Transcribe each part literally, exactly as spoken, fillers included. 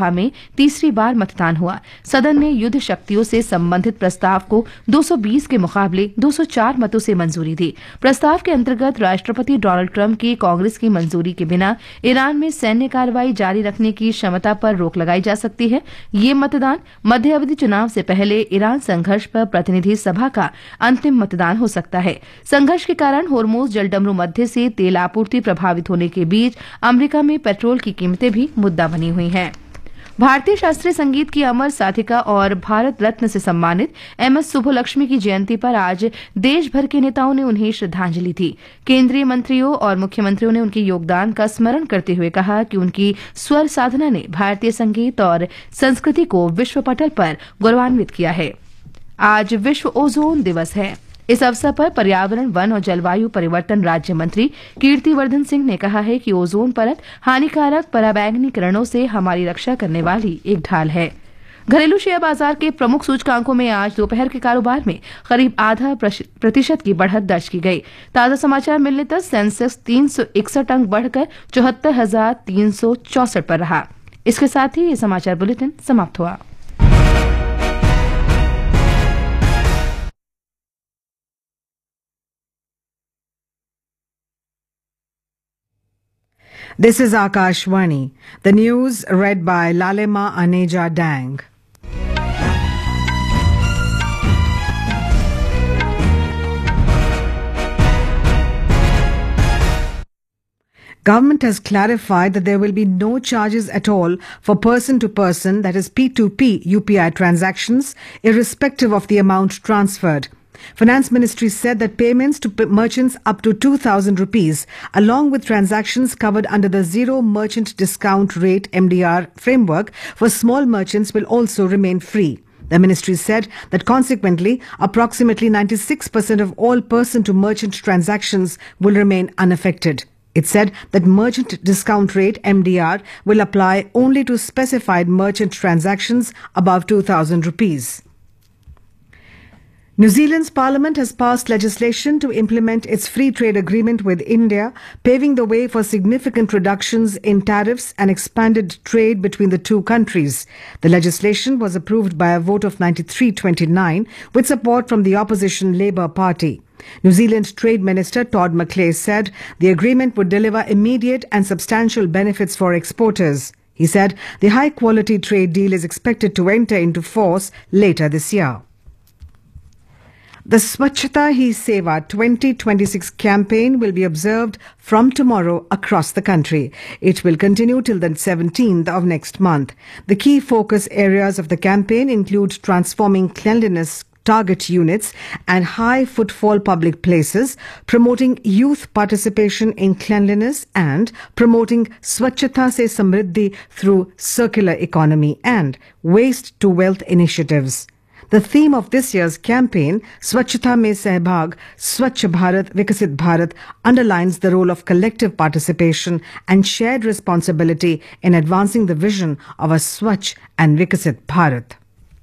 लोकसभा में तीसरी बार मतदान हुआ। सदन ने युद्ध शक्तियों से संबंधित प्रस्ताव को दो सौ बीस के मुकाबले दो सौ चार मतों से मंजूरी दी। प्रस्ताव के अंतर्गत राष्ट्रपति डोनाल्ड ट्रंप की कांग्रेस की मंजूरी के बिना ईरान में सैन्य कार्रवाई जारी रखने की क्षमता पर रोक लगाई जा सकती है। ये मतदान मध्य अवधि चुनाव से पहले ईरान संघर्ष पर प्रतिनिधि सभा का अंतिम मतदान हो सकता है। संघर्ष के कारण होर्मुज जलडमरू मध्य से तेल आपूर्ति प्रभावित होने के बीच अमेरिका में पेट्रोल की कीमतें भी मुद्दा बनी हुई हैं। भारतीय शास्त्रीय संगीत की अमर साधिका और भारत रत्न से सम्मानित एम एस सुब्बुलक्ष्मी की जयंती पर आज देश भर के नेताओं ने उन्हें श्रद्धांजलि दी। केंद्रीय मंत्रियों और मुख्यमंत्रियों ने उनके योगदान का स्मरण करते हुए कहा कि उनकी स्वर साधना ने भारतीय संगीत और संस्कृति को विश्व पटल पर गौरवान्वित किया है। आज विश्व ओजोन दिवस है। इस अवसर पर पर्यावरण, वन और जलवायु परिवर्तन राज्य मंत्री कीर्तिवर्धन सिंह ने कहा है कि ओजोन परत हानिकारक पराबैंगनी किरणों से हमारी रक्षा करने वाली एक ढाल है। घरेलू शेयर बाजार के प्रमुख सूचकांकों में आज दोपहर के कारोबार में करीब आधा प्रतिशत की बढ़त दर्ज की गई। ताजा समाचार मिलने तक सेंसेक्स तीन सौ इकसठ अंक बढ़कर चौहत्तर हजार तीन सौ चौसठ पर रहा। इसके साथ ही ये समाचार बुलेटिन समाप्त हुआ। This is Akashvani. The news read by Lalema Aneja Dang. Government has clarified that there will be no charges at all for person-to-person, that is P two P U P I transactions, irrespective of the amount transferred. Finance Ministry said that payments to p- merchants up to two thousand rupees, along with transactions covered under the Zero Merchant Discount Rate M D R framework for small merchants will also remain free. The ministry said that consequently, approximately ninety-six percent of all person-to-merchant transactions will remain unaffected. It said that merchant discount rate M D R will apply only to specified merchant transactions above two thousand rupees. New Zealand's parliament has passed legislation to implement its free trade agreement with India, paving the way for significant reductions in tariffs and expanded trade between the two countries. The legislation was approved by a vote of ninety-three twenty-nine with support from the opposition Labour Party. New Zealand Trade Minister Todd McClay said the agreement would deliver immediate and substantial benefits for exporters. He said the high-quality trade deal is expected to enter into force later this year. The Swachhata Hi Seva twenty twenty-six campaign will be observed from tomorrow across the country. It will continue till the seventeenth of next month. The key focus areas of the campaign include transforming cleanliness target units and high footfall public places, promoting youth participation in cleanliness and promoting Swachhata Se Samriddhi through circular economy and waste to wealth initiatives. The theme of this year's campaign, Swachhata Mein Sahbhag, Swachh Bharat, Vikasit Bharat, underlines the role of collective participation and shared responsibility in advancing the vision of a Swachh and Vikasit Bharat.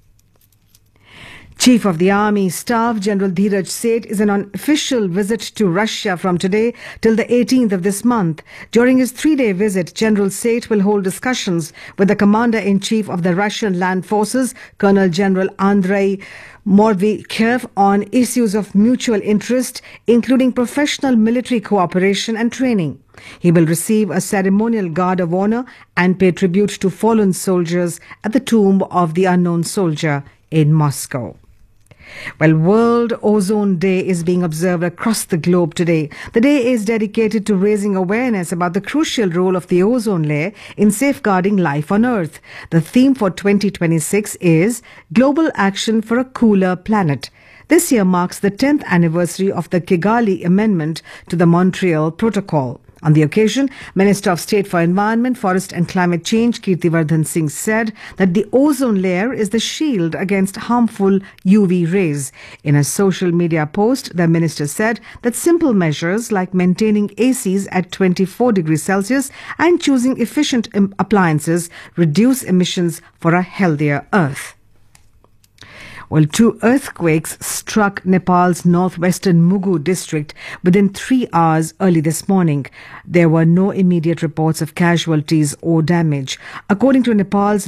Chief of the Army Staff General Dheeraj Seth is on an official visit to Russia from today till the eighteenth of this month. During his three-day visit, General Seth will hold discussions with the Commander-in-Chief of the Russian Land Forces, Colonel General Andrei Moraviev, on issues of mutual interest, including professional military cooperation and training. He will receive a ceremonial guard of honor and pay tribute to fallen soldiers at the tomb of the unknown soldier in Moscow. Well, World Ozone Day is being observed across the globe today. The day is dedicated to raising awareness about the crucial role of the ozone layer in safeguarding life on Earth. The theme for twenty twenty-six is Global Action for a Cooler Planet. This year marks the tenth anniversary of the Kigali Amendment to the Montreal Protocol. On the occasion, Minister of State for Environment, Forest and Climate Change, Kirtivardhan Singh, said that the ozone layer is the shield against harmful U V rays. In a social media post, the minister said that simple measures like maintaining A Cs at twenty-four degrees Celsius and choosing efficient appliances reduce emissions for a healthier Earth. Well, two earthquakes struck Nepal's northwestern Mugu district within three hours early this morning. There were no immediate reports of casualties or damage. According to Nepal's